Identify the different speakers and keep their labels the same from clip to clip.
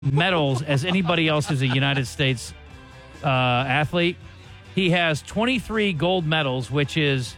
Speaker 1: medals as anybody else who's a United States athlete. He has 23 gold medals, which is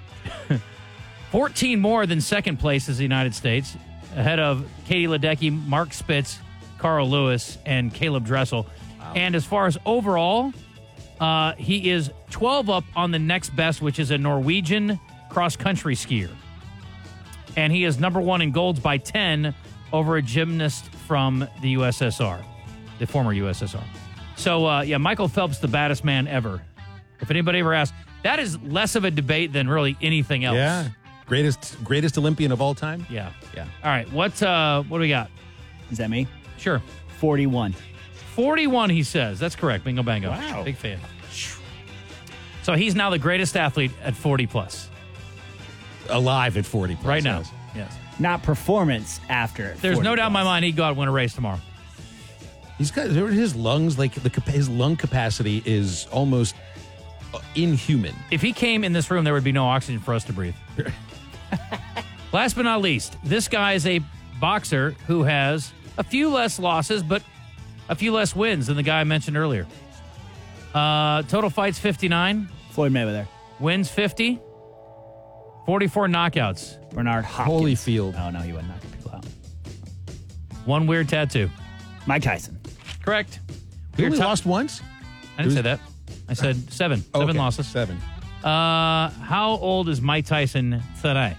Speaker 1: 14 more than second place as the United States, ahead of Katie Ledecky, Mark Spitz, Carl Lewis, and Caleb Dressel. Wow. And as far as overall, he is 12 up on the next best, which is a Norwegian cross-country skier. And he is number one in golds by 10 over a gymnast from the USSR, the former USSR. So, Michael Phelps, the baddest man ever. If anybody ever asks, that is less of a debate than really anything else.
Speaker 2: Yeah. Greatest Olympian of all time?
Speaker 1: Yeah. All right, what do we got?
Speaker 3: Is that me?
Speaker 1: Sure.
Speaker 3: 41.
Speaker 1: 41, he says. That's correct. Bingo, bango.
Speaker 3: Wow.
Speaker 1: Big fan. So he's now the greatest athlete at 40-plus.
Speaker 2: Alive at 40-plus.
Speaker 1: Right now. Yes.
Speaker 3: Not performance after.
Speaker 1: There's no doubt in my mind he'd go out and win a race tomorrow.
Speaker 2: He's got his lungs, like his lung capacity is almost inhuman.
Speaker 1: If he came in this room, there would be no oxygen for us to breathe. Last but not least, this guy is a boxer who has a few less losses, but a few less wins than the guy I mentioned earlier. Total fights 59.
Speaker 3: Floyd Mayweather.
Speaker 1: Wins 50. 44 knockouts.
Speaker 3: Bernard Hopkins.
Speaker 2: Holyfield.
Speaker 3: Oh, no, he wasn't knocking people out.
Speaker 1: One weird tattoo.
Speaker 3: Mike Tyson.
Speaker 1: Correct.
Speaker 2: He only lost once?
Speaker 1: I didn't say that. I said seven. Seven losses.
Speaker 2: 7.
Speaker 1: How old is Mike Tyson today?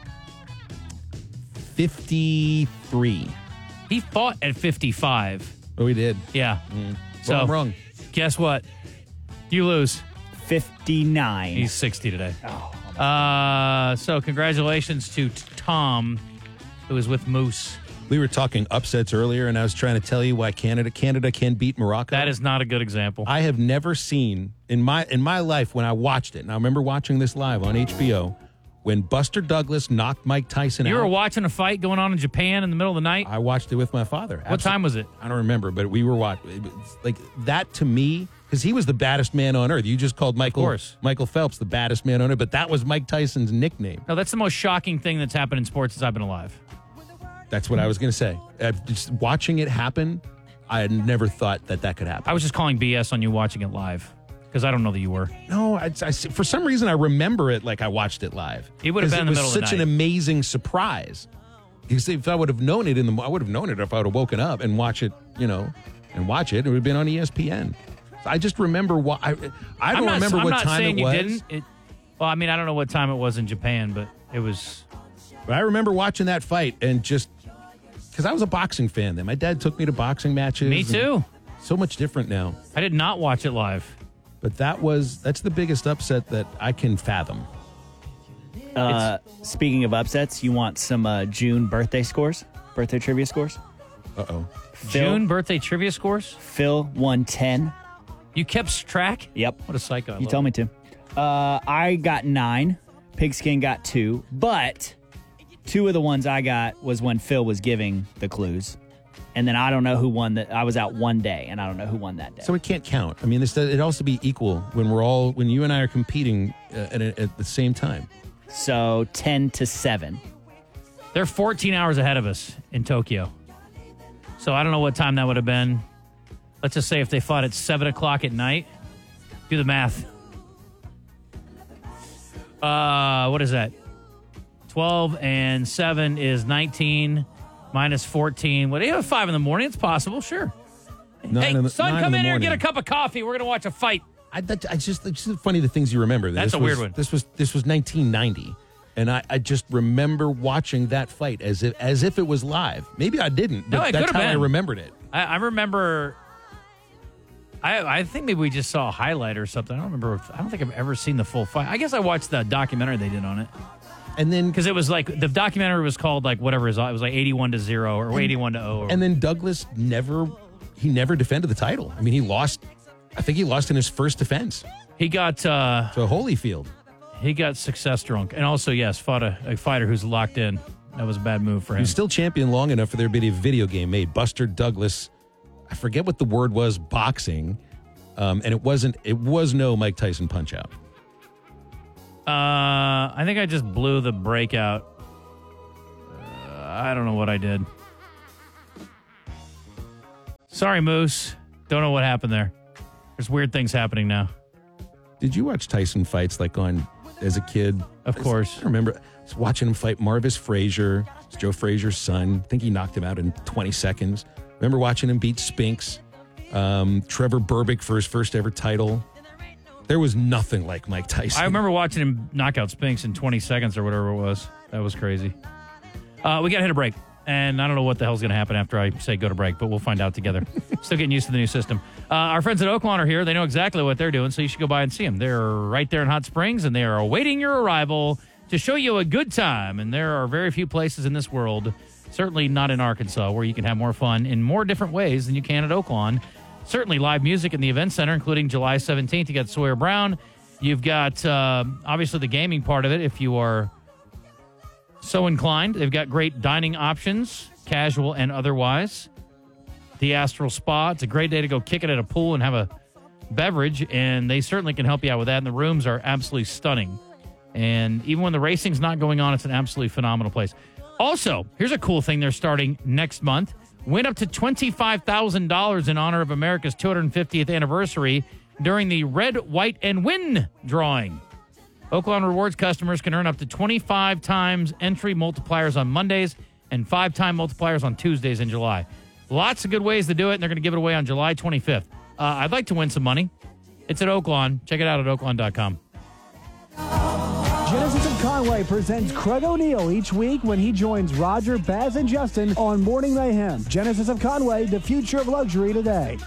Speaker 2: 53.
Speaker 1: He fought at 55.
Speaker 2: Oh, he did.
Speaker 1: Yeah. So
Speaker 2: Well, I'm wrong.
Speaker 1: Guess what? You lose.
Speaker 3: 59.
Speaker 1: He's 60 today.
Speaker 3: Oh.
Speaker 1: So congratulations to Tom, who is with Moose.
Speaker 2: We were talking upsets earlier, and I was trying to tell you why Canada can beat Morocco.
Speaker 1: That is not a good example.
Speaker 2: I have never seen in my life when I watched it, and I remember watching this live on HBO, when Buster Douglas knocked Mike Tyson out.
Speaker 1: You were watching a fight going on in Japan in the middle of the night?
Speaker 2: I watched it with my father.
Speaker 1: What time was it?
Speaker 2: I don't remember, but we were watching. Like that to me, because he was the baddest man on earth. You just called Michael Phelps the baddest man on earth, but that was Mike Tyson's nickname.
Speaker 1: No, that's the most shocking thing that's happened in sports since I've been alive.
Speaker 2: That's what I was going to say. Just watching it happen, I had never thought that could happen.
Speaker 1: I was just calling BS on you watching it live because I don't know that you were.
Speaker 2: No, for some reason I remember it like I watched it live.
Speaker 1: It would have been in the middle of the night.
Speaker 2: It was such an amazing surprise. Because if I would have known it I would have known it if I would have woken up and watch it, and watch it. It would have been on ESPN. So I just remember what I don't remember what time it was. I'm not saying you didn't. Well, I mean, I don't know what time it was in Japan, but it was. But I remember watching that fight and just because I was a boxing fan then. My dad took me to boxing matches.
Speaker 1: Me too.
Speaker 2: So much different now.
Speaker 1: I did not watch it live.
Speaker 2: But that's the biggest upset that I can fathom.
Speaker 3: Speaking of upsets, you want some June birthday trivia scores?
Speaker 2: Uh-oh.
Speaker 1: June birthday trivia scores?
Speaker 3: Phil won 10.
Speaker 1: You kept track?
Speaker 3: Yep.
Speaker 1: What a psycho.
Speaker 3: You told me to. I got 9. Pigskin got 2. But 2 of the ones I got was when Phil was giving the clues. And then I don't know who won that. I was out one day, and I don't know who won that day.
Speaker 2: So it can't count. I mean, it also be equal when you and I are competing at the same time.
Speaker 3: So 10-7.
Speaker 1: They're 14 hours ahead of us in Tokyo. So I don't know what time that would have been. Let's just say if they fought at 7 o'clock at night. Do the math. What is that? 12 and 7 is 19 minus 14. What? 5 in the morning. It's possible, sure. Hey, son, come in here and get a cup of coffee. We're going to watch a fight.
Speaker 2: It's just funny the things you remember.
Speaker 1: That's a weird one.
Speaker 2: This was 1990, and I just remember watching that fight as if it was live. Maybe I didn't, but that's how I remembered it.
Speaker 1: I remember. I think maybe we just saw a highlight or something. I don't remember. I don't think I've ever seen the full fight. I guess I watched the documentary they did on it.
Speaker 2: And then
Speaker 1: because it was like the documentary was called like whatever it was like 81-0 or 81-0.
Speaker 2: And then Douglas never defended the title. I mean, he lost. I think he lost in his first defense.
Speaker 1: He got to
Speaker 2: Holyfield.
Speaker 1: He got success drunk, and also fought a fighter who's locked in. That was a bad move for him.
Speaker 2: He's still champion long enough for there to be a video game made. Buster Douglas. I forget what the word was. Boxing, and it was no Mike Tyson punch out.
Speaker 1: I think I just blew the breakout. I don't know what I did. Sorry, Moose. Don't know what happened there. There's weird things happening now.
Speaker 2: Did you watch Tyson fights as a kid?
Speaker 1: Of course.
Speaker 2: I remember I was watching him fight Marvis Frazier. It's Joe Frazier's son. I think he knocked him out in 20 seconds. Remember watching him beat Spinks. Trevor Berbick for his first ever title. There was nothing like Mike Tyson.
Speaker 1: I remember watching him knock out Spinks in 20 seconds or whatever it was. That was crazy. We got to hit a break. And I don't know what the hell's going to happen after I say go to break, but we'll find out together. Still getting used to the new system. Our friends at Oaklawn are here. They know exactly what they're doing, so you should go by and see them. They're right there in Hot Springs, and they are awaiting your arrival to show you a good time. And there are very few places in this world, certainly not in Arkansas, where you can have more fun in more different ways than you can at Oaklawn. Certainly live music in the event center, including July 17th. You got Sawyer Brown. You've got, obviously, the gaming part of it, if you are so inclined. They've got great dining options, casual and otherwise. The Astral Spa. It's a great day to go kick it at a pool and have a beverage, and they certainly can help you out with that. And the rooms are absolutely stunning. And even when the racing's not going on, it's an absolutely phenomenal place. Also, here's a cool thing they're starting next month. Win up to $25,000 in honor of America's 250th anniversary during the Red, White, and Win drawing. Oaklawn Rewards customers can earn up to 25 times entry multipliers on Mondays and 5-time multipliers on Tuesdays in July. Lots of good ways to do it, and they're going to give it away on July 25th. I'd like to win some money. It's at Oaklawn. Check it out at oaklawn.com.
Speaker 4: Genesis of Conway presents Craig O'Neill each week when he joins Roger, Baz, and Justin on Morning Mayhem. Genesis of Conway, the future of luxury today.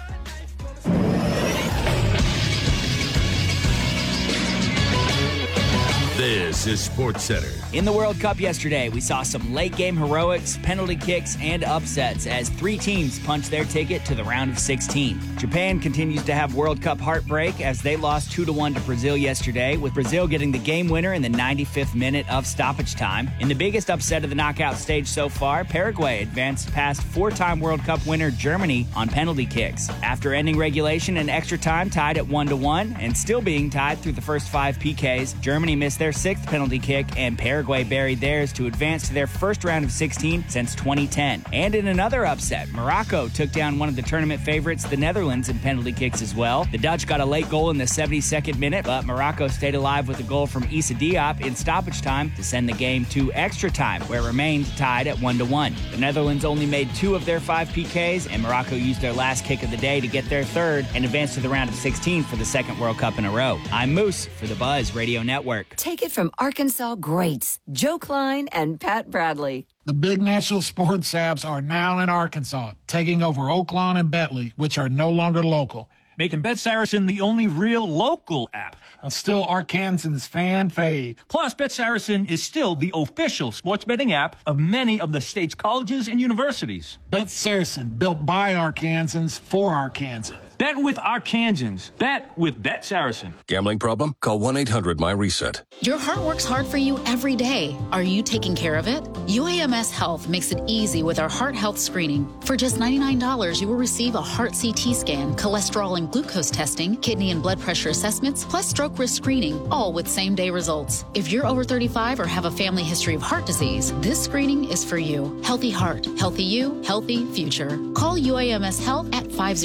Speaker 5: This is SportsCenter.
Speaker 3: In the World Cup yesterday, we saw some late-game heroics, penalty kicks, and upsets as 3 teams punched their ticket to the round of 16. Japan continues to have World Cup heartbreak as they lost 2-1 to Brazil yesterday, with Brazil getting the game winner in the 95th minute of stoppage time. In the biggest upset of the knockout stage so far, Paraguay advanced past 4-time World Cup winner Germany on penalty kicks. After ending regulation and extra time tied at 1-1 and still being tied through the first 5 PKs, Germany missed their 6th penalty kick and Paraguay buried theirs to advance to their first round of 16 since 2010. And in another upset, Morocco took down one of the tournament favorites, the Netherlands, in penalty kicks as well. The Dutch got a late goal in the 72nd minute, but Morocco stayed alive with a goal from Issa Diop in stoppage time to send the game to extra time, where it remained tied at 1-1. The Netherlands only made 2 of their 5 PKs, and Morocco used their last kick of the day to get their third and advance to the round of 16 for the 2nd World Cup in a row. I'm Moose for the Buzz Radio Network.
Speaker 6: Take it from Arkansas greats, Joe Klein and Pat Bradley.
Speaker 7: The big national sports apps are now in Arkansas, taking over Oaklawn and Bentley, which are no longer local.
Speaker 8: Making Bet Saracen the only real local app.
Speaker 7: And still Arkansans fan fave.
Speaker 8: Plus, Bet Saracen is still the official sports betting app of many of the state's colleges and universities.
Speaker 7: Bet Saracen, built by Arkansans for Arkansans.
Speaker 8: Bet with Arkansans. Bet with Bet Saracen.
Speaker 5: Gambling problem? Call 1-800-MY-RESET.
Speaker 9: Your heart works hard for you every day. Are you taking care of it? UAMS Health makes it easy with our heart health screening. For just $99, you will receive a heart CT scan, cholesterol and glucose testing, kidney and blood pressure assessments, plus stroke risk screening, all with same-day results. If you're over 35 or have a family history of heart disease, this screening is for you. Healthy heart, healthy you, healthy future. Call UAMS Health at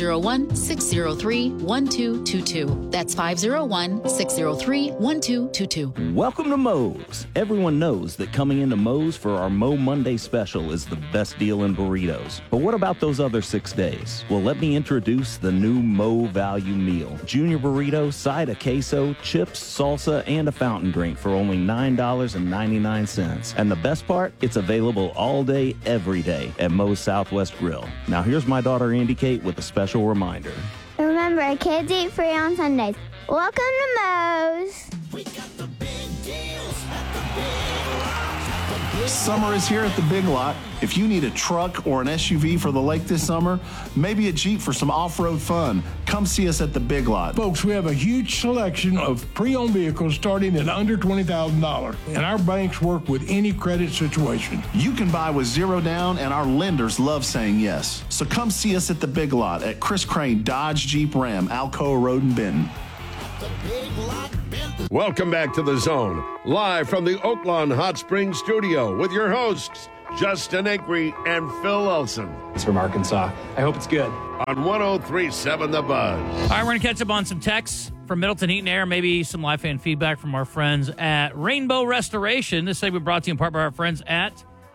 Speaker 9: 501-603-1222. That's 501-603-1222.
Speaker 10: Welcome to Moe's. Everyone knows that coming into Moe's for our Mo Monday special is the best deal in burritos. But what about those other 6 days? Well, let me introduce the new Mo Value Meal. Junior burrito, side of queso, chips, salsa, and a fountain drink for only $9.99. And the best part, it's available all day, every day at Moe's Southwest Grill. Now here's my daughter Andy Kate with a special reminder.
Speaker 11: Remember, kids eat free on Sundays. Welcome to Moe's.
Speaker 12: We got the big deals at the Big Lot. Summer is here at the Big Lot. If you need a truck or an SUV for the lake this summer, maybe a Jeep for some off-road fun, come see us at the Big Lot.
Speaker 13: Folks, we have a huge selection of pre-owned vehicles starting at under $20,000, and our banks work with any credit situation.
Speaker 12: You can buy with zero down, and our lenders love saying yes. So come see us at the Big Lot at Chris Crane Dodge Jeep Ram, Alcoa Road in Benton.
Speaker 14: Welcome back to The Zone, live from the Oaklawn Hot Springs studio with your hosts, Justin Acree and Phil Olson.
Speaker 15: It's from Arkansas. I hope it's good.
Speaker 14: On 103.7 The Buzz.
Speaker 1: All right, we're going to catch up on some texts from Middleton Heat and Air, maybe some live fan feedback from our friends at Rainbow Restoration. This segment brought to you in part by our friends at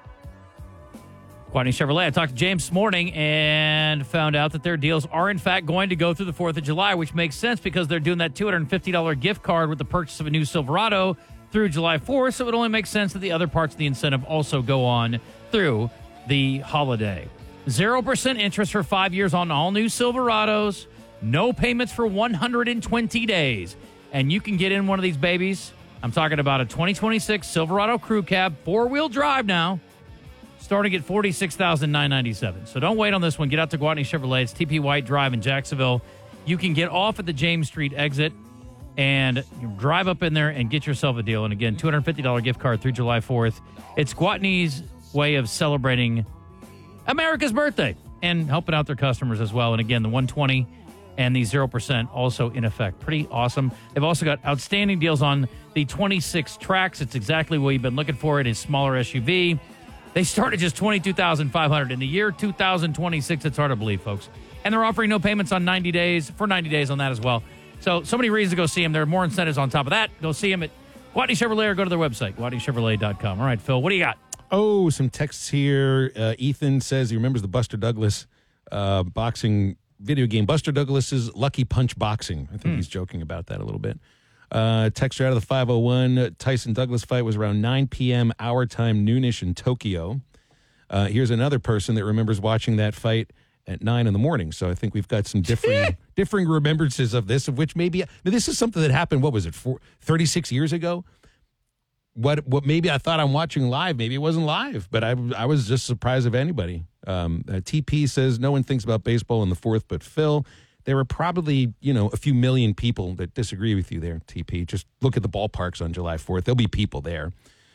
Speaker 1: Gwatney Chevrolet. I talked to James this morning and found out that their deals are, in fact, going to go through the 4th of July, which makes sense because they're doing that $250 gift card with the purchase of a new Silverado through July 4th, so it only makes sense that the other parts of the incentive also go on through the holiday. 0% interest for 5 years on all new Silverados, no payments for 120 days, and you can get in one of these babies. I'm talking about a 2026 Silverado Crew Cab, 4-wheel drive now, starting at $46,997. So don't wait on this one. Get out to Gwatney Chevrolet. It's TP White Drive in Jacksonville. You can get off at the James Street exit and drive up in there and get yourself a deal. And again, $250 gift card through July 4th. It's Gwatney's way of celebrating America's birthday and helping out their customers as well. And again, the 120 and the 0% also in effect. Pretty awesome. They've also got outstanding deals on the 26 Trax. It's exactly what you've been looking for. It is smaller SUV. They start at just $22,500. In the year 2026, it's hard to believe, folks. And they're offering no payments on 90 days on that as well. So many reasons to go see them. There are more incentives on top of that. Go see them at Gwatney Chevrolet or go to their website, GwatneyChevrolet.com. All right, Phil, what do you got?
Speaker 2: Oh, some texts here. Ethan says he remembers the Buster Douglas boxing video game, Buster Douglas's Lucky Punch Boxing. I think he's joking about that a little bit. Texture out of the 501. Tyson Douglas fight was around 9 p.m. our time, noonish in Tokyo. Here's another person that remembers watching that fight at 9 in the morning. So I think we've got some differing remembrances of this, of which maybe this is something that happened. What was it, 36 years ago? What maybe I thought I'm watching live. Maybe it wasn't live, but I was just surprised of anybody. TP says no one thinks about baseball in the 4th but Phil. There are probably, a few million people that disagree with you there, TP. Just look at the ballparks on July 4th. There'll be people there.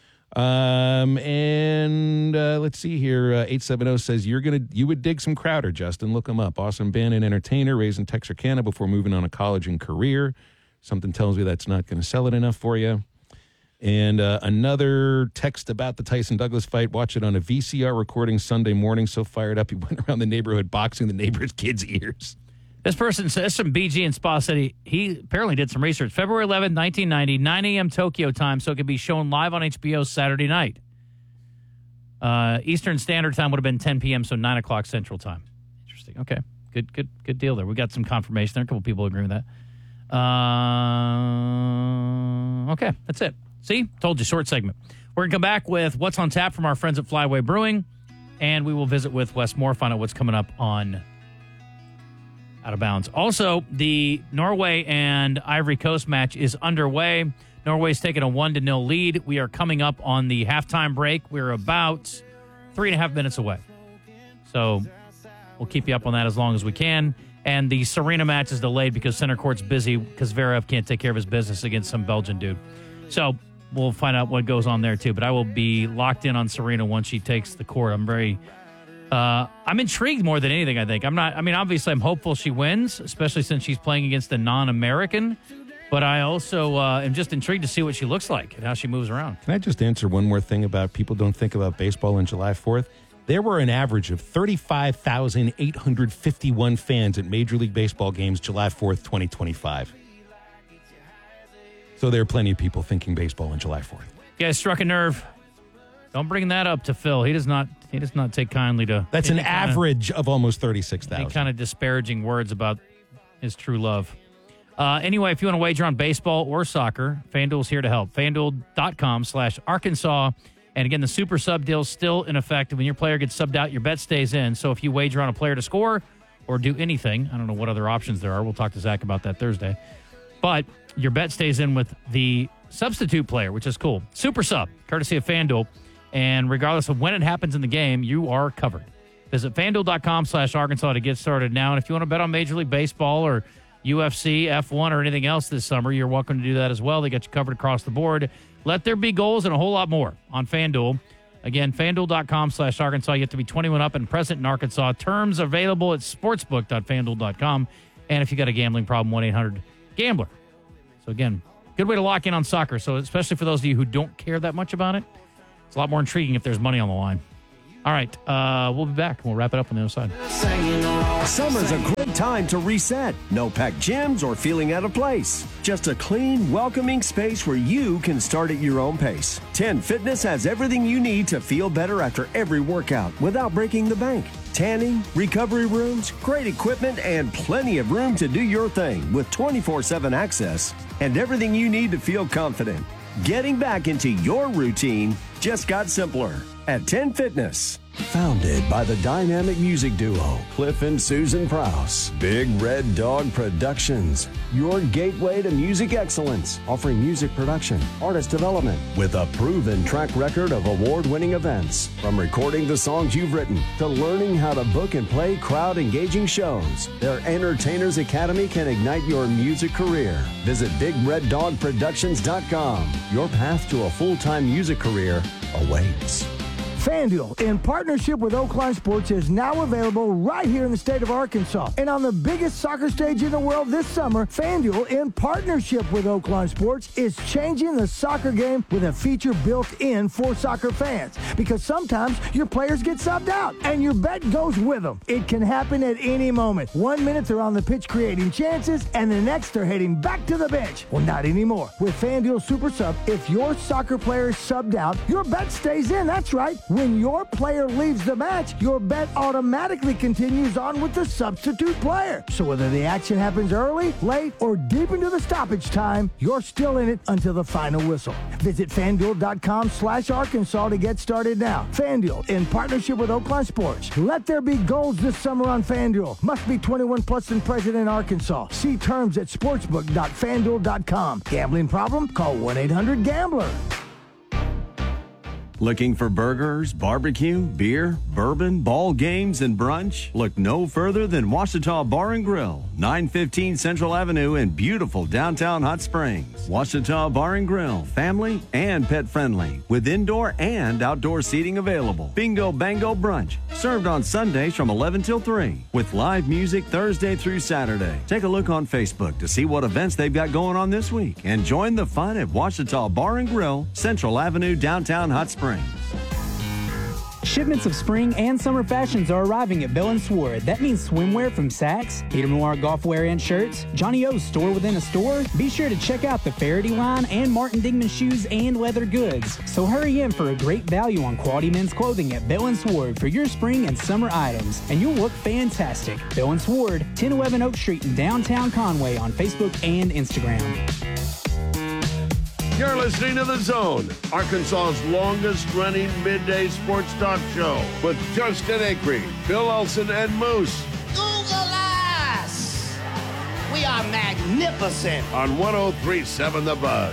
Speaker 2: Let's see here. 870 says you would dig some Crowder, Justin. Look him up. Awesome band and entertainer, raised in Texarkana before moving on to college and career. Something tells me that's not going to sell it enough for you. And another text about the Tyson Douglas fight. Watch it on a VCR recording Sunday morning. So fired up, he went around the neighborhood boxing the neighbor's kids' ears.
Speaker 1: This person says from BG in Spa City. He apparently did some research. February 11, 1990, 9 a.m. Tokyo time, so it could be shown live on HBO Saturday night. Eastern Standard Time would have been 10 p.m., so 9 o'clock Central Time. Interesting. Okay. Good deal there. We got some confirmation there. A couple people agree with that. Okay, that's it. See? Told you, short segment. We're going to come back with what's on tap from our friends at Flyway Brewing, and we will visit with Wes Moore, find out what's coming up on Out of Bounds. Also, the Norway and Ivory Coast match is underway. Norway's taking a 1-0 lead. We are coming up on the halftime break. We're about 3.5 minutes away. So we'll keep you up on that as long as we can. And the Serena match is delayed because center court's busy because Zverev can't take care of his business against some Belgian dude. So we'll find out what goes on there, too. But I will be locked in on Serena once she takes the court. I'm intrigued more than anything, I think. Obviously, I'm hopeful she wins, especially since she's playing against a non-American. But I also am just intrigued to see what she looks like and how she moves around.
Speaker 2: Can I just answer one more thing about people don't think about baseball on July 4th? There were an average of 35,851 fans at Major League Baseball games July 4th, 2025. So there are plenty of people thinking baseball on July 4th.
Speaker 1: You guys struck a nerve. Don't bring that up to Phil. He does not take kindly to...
Speaker 2: That's an average of almost 36,000.
Speaker 1: Any kind of disparaging words about his true love. Anyway, if you want to wager on baseball or soccer, FanDuel's here to help. FanDuel.com/Arkansas. And again, the super sub deal is still in effect. When your player gets subbed out, your bet stays in. So if you wager on a player to score or do anything, I don't know what other options there are. We'll talk to Zach about that Thursday. But your bet stays in with the substitute player, which is cool. Super sub, courtesy of FanDuel. And regardless of when it happens in the game, you are covered. Visit FanDuel.com/Arkansas to get started now. And if you want to bet on Major League Baseball or UFC, F1, or anything else this summer, you're welcome to do that as well. They got you covered across the board. Let there be goals and a whole lot more on FanDuel. Again, FanDuel.com/Arkansas. You have to be 21 up and present in Arkansas. Terms available at sportsbook.fanduel.com. And if you got a gambling problem, 1-800-GAMBLER. So again, good way to lock in on soccer. So especially for those of you who don't care that much about it, it's a lot more intriguing if there's money on the line. All right, we'll be back. We'll wrap it up on the other side.
Speaker 16: Summer's a great time to reset. No packed gyms or feeling out of place. Just a clean, welcoming space where you can start at your own pace. 10 Fitness has everything you need to feel better after every workout without breaking the bank. Tanning, recovery rooms, great equipment, and plenty of room to do your thing with 24/7 access and everything you need to feel confident. Getting back into your routine just got simpler at 10 Fitness. Founded by the dynamic music duo Cliff and Susan Prowse, Big Red Dog Productions, your gateway to music excellence, offering music production, artist development, with a proven track record of award-winning events. From recording the songs you've written to learning how to book and play crowd-engaging shows, their Entertainers Academy can ignite your music career. Visit BigRedDogProductions.com. Your path to a full-time music career awaits.
Speaker 4: FanDuel, in partnership with Oakline Sports, is now available right here in the state of Arkansas. And on the biggest soccer stage in the world this summer, FanDuel, in partnership with Oakline Sports, is changing the soccer game with a feature built in for soccer fans. Because sometimes your players get subbed out, and your bet goes with them. It can happen at any moment. 1 minute they're on the pitch creating chances, and the next they're heading back to the bench. Well, not anymore. With FanDuel Super Sub, if your soccer player is subbed out, your bet stays in. That's right. When your player leaves the match, your bet automatically continues on with the substitute player. So whether the action happens early, late, or deep into the stoppage time, you're still in it until the final whistle. Visit FanDuel.com/Arkansas to get started now. FanDuel, in partnership with Oakland Sports. Let there be goals this summer on FanDuel. Must be 21 plus and present in Arkansas. See terms at sportsbook.fanduel.com. Gambling problem? Call 1-800-GAMBLER.
Speaker 16: Looking for burgers, barbecue, beer, bourbon, ball games, and brunch? Look no further than Ouachita Bar and Grill, 915 Central Avenue in beautiful downtown Hot Springs. Ouachita Bar and Grill, family and pet friendly, with indoor and outdoor seating available. Bingo Bango Brunch, served on Sundays from 11 till 3, with live music Thursday through Saturday. Take a look on Facebook to see what events they've got going on this week, and join the fun at Ouachita Bar and Grill, Central Avenue, downtown Hot Springs.
Speaker 17: Shipments of spring and summer fashions are arriving at Bell & Sword. That means swimwear from Saks, Peter Millar golf wear and shirts, Johnny O's store within a store. Be sure to check out the Faraday line and Martin Dingman shoes and leather goods. So hurry in for a great value on quality men's clothing at Bell & Sword for your spring and summer items, and you'll look fantastic. Bell & Sword, 1011 Oak Street in downtown Conway on Facebook and Instagram.
Speaker 14: You're listening to The Zone, Arkansas's longest-running midday sports talk show with Justin Acree, Phil Olsen, and Moose.
Speaker 18: Google us! We are magnificent.
Speaker 14: On 103.7 The Buzz.